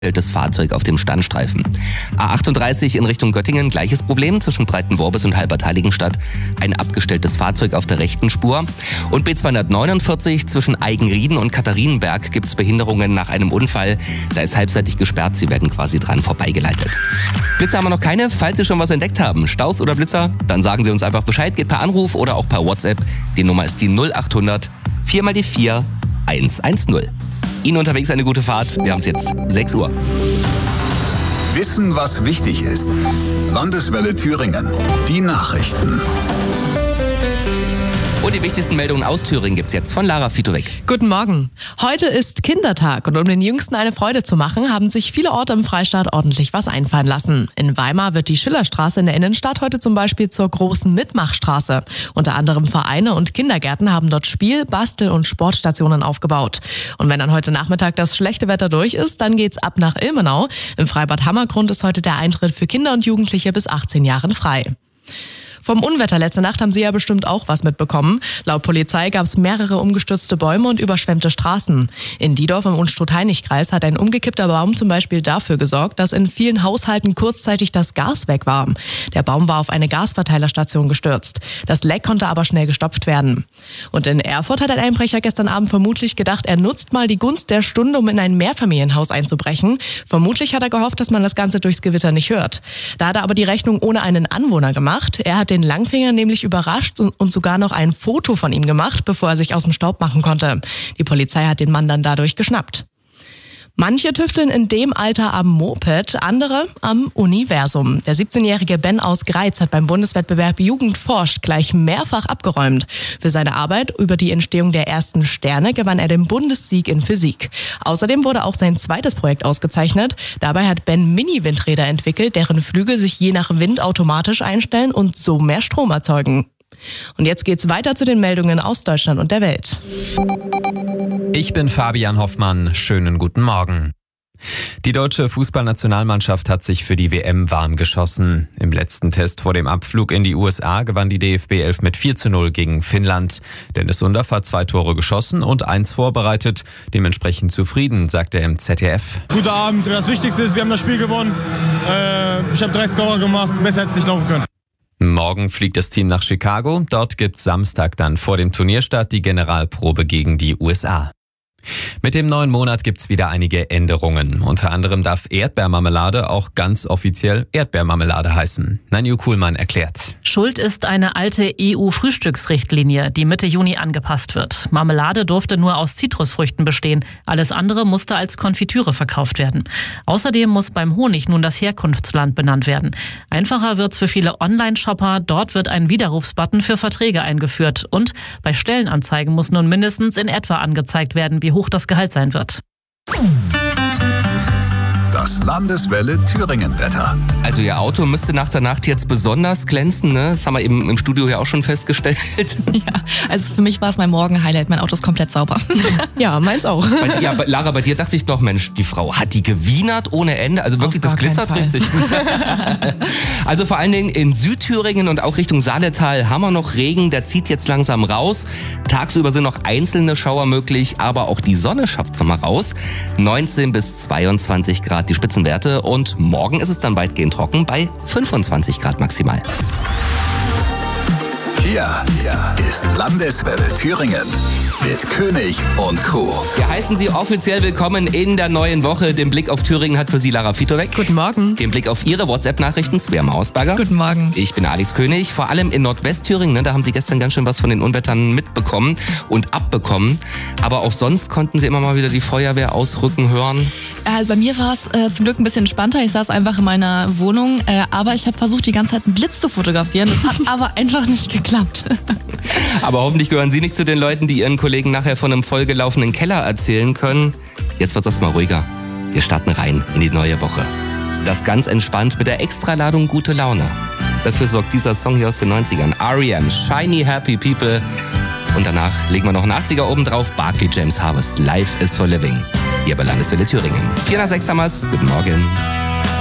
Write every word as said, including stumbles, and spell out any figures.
Das Fahrzeug auf dem Standstreifen. A achtunddreißig in Richtung Göttingen, gleiches Problem zwischen Breitenworbis und Halbertheiligenstadt. Ein abgestelltes Fahrzeug auf der rechten Spur. Und B zweihundertneunundvierzig zwischen Eigenrieden und Katharinenberg gibt es Behinderungen nach einem Unfall. Da ist halbseitig gesperrt, sie werden quasi dran vorbeigeleitet. Blitzer haben wir noch keine. Falls Sie schon was entdeckt haben, Staus oder Blitzer, dann sagen Sie uns einfach Bescheid, geht per Anruf oder auch per WhatsApp. Die Nummer ist die null achthundert vier mal die vier eins eins null. Ihnen unterwegs eine gute Fahrt. Wir haben es jetzt sechs Uhr. Wissen, was wichtig ist. Landeswelle Thüringen. Die Nachrichten. Und die wichtigsten Meldungen aus Thüringen gibt's jetzt von Lara Fitowek. Guten Morgen. Heute ist Kindertag und um den Jüngsten eine Freude zu machen, haben sich viele Orte im Freistaat ordentlich was einfallen lassen. In Weimar wird die Schillerstraße in der Innenstadt heute zum Beispiel zur großen Mitmachstraße. Unter anderem Vereine und Kindergärten haben dort Spiel-, Bastel- und Sportstationen aufgebaut. Und wenn dann heute Nachmittag das schlechte Wetter durch ist, dann geht's ab nach Ilmenau. Im Freibad Hammergrund ist heute der Eintritt für Kinder und Jugendliche bis achtzehn Jahren frei. Vom Unwetter letzte Nacht haben Sie ja bestimmt auch was mitbekommen. Laut Polizei gab es mehrere umgestürzte Bäume und überschwemmte Straßen. In Diedorf im Unstrut-Heinig-Kreis hat ein umgekippter Baum zum Beispiel dafür gesorgt, dass in vielen Haushalten kurzzeitig das Gas weg war. Der Baum war auf eine Gasverteilerstation gestürzt. Das Leck konnte aber schnell gestopft werden. Und in Erfurt hat ein Einbrecher gestern Abend vermutlich gedacht, er nutzt mal die Gunst der Stunde, um in ein Mehrfamilienhaus einzubrechen. Vermutlich hat er gehofft, dass man das Ganze durchs Gewitter nicht hört. Da hat er aber die Rechnung ohne einen Anwohner gemacht. Er hat den Langfinger nämlich überrascht und sogar noch ein Foto von ihm gemacht, bevor er sich aus dem Staub machen konnte. Die Polizei hat den Mann dann dadurch geschnappt. Manche tüfteln in dem Alter am Moped, andere am Universum. Der siebzehnjährige Ben aus Greiz hat beim Bundeswettbewerb Jugend forscht gleich mehrfach abgeräumt. Für seine Arbeit über die Entstehung der ersten Sterne gewann er den Bundessieg in Physik. Außerdem wurde auch sein zweites Projekt ausgezeichnet. Dabei hat Ben Mini-Windräder entwickelt, deren Flügel sich je nach Wind automatisch einstellen und so mehr Strom erzeugen. Und jetzt geht's weiter zu den Meldungen aus Deutschland und der Welt. Ich bin Fabian Hoffmann. Schönen guten Morgen. Die deutsche Fußballnationalmannschaft hat sich für die W M warm geschossen. Im letzten Test vor dem Abflug in die U S A gewann die D F B elf mit vier zu null gegen Finnland. Dennis Undaff hat zwei Tore geschossen und eins vorbereitet. Dementsprechend zufrieden, sagt er im Z D F. Guter Abend. Das Wichtigste ist, wir haben das Spiel gewonnen. Äh, ich habe drei Scorer gemacht. Besser hätte es nicht laufen können. Morgen fliegt das Team nach Chicago. Dort gibt's Samstag dann vor dem Turnierstart die Generalprobe gegen die U S A. Mit dem neuen Monat gibt's wieder einige Änderungen. Unter anderem darf Erdbeermarmelade auch ganz offiziell Erdbeermarmelade heißen. Nanju Kuhlmann erklärt. Schuld ist eine alte E U-Frühstücksrichtlinie, die Mitte Juni angepasst wird. Marmelade durfte nur aus Zitrusfrüchten bestehen. Alles andere musste als Konfitüre verkauft werden. Außerdem muss beim Honig nun das Herkunftsland benannt werden. Einfacher wird's für viele Online-Shopper. Dort wird ein Widerrufsbutton für Verträge eingeführt. Und bei Stellenanzeigen muss nun mindestens in etwa angezeigt werden, wie hoch das Gehalt sein wird. Das Landeswelle Thüringen-Wetter. Also Ihr Auto müsste nach der Nacht jetzt besonders glänzen, ne? Das haben wir eben im Studio ja auch schon festgestellt. Ja, also für mich war es mein Morgen-Highlight. Mein Auto ist komplett sauber. Ja, meins auch. Bei, ja, Lara, bei dir dachte ich noch, Mensch, die Frau hat die gewienert ohne Ende. Also wirklich, das glitzert richtig. Also vor allen Dingen in Südthüringen und auch Richtung Saaletal haben wir noch Regen. Der zieht jetzt langsam raus. Tagsüber sind noch einzelne Schauer möglich, aber auch die Sonne schafft es mal raus. neunzehn bis zweiundzwanzig Grad die Spitzenwerte und morgen ist es dann weitgehend trocken bei fünfundzwanzig Grad maximal. Hier ist Landeswelle Thüringen mit König und Crew. Wir heißen Sie offiziell willkommen in der neuen Woche. Den Blick auf Thüringen hat für Sie Lara Fitowek. Guten Morgen. Den Blick auf Ihre WhatsApp-Nachrichten Svea Mausberger. Guten Morgen. Ich bin Alex König. Vor allem in Nordwestthüringen, ne, da haben Sie gestern ganz schön was von den Unwettern mitbekommen und abbekommen. Aber auch sonst konnten Sie immer mal wieder die Feuerwehr ausrücken hören. Also bei mir war es äh, zum Glück ein bisschen entspannter. Ich saß einfach in meiner Wohnung, äh, aber ich habe versucht, die ganze Zeit einen Blitz zu fotografieren. Das hat aber einfach nicht geklappt. Aber hoffentlich gehören Sie nicht zu den Leuten, die ihren Kollegen nachher von einem vollgelaufenen Keller erzählen können. Jetzt wird das mal ruhiger. Wir starten rein in die neue Woche. Das ganz entspannt mit der Extraladung gute Laune. Dafür sorgt dieser Song hier aus den neunzigern. R E M, Shiny Happy People. Und danach legen wir noch einen achtziger oben drauf. Barclay James Harvest, Life is for Living. Hier bei Landeswelle Thüringen. vier nach sechs haben wir's. Guten Morgen.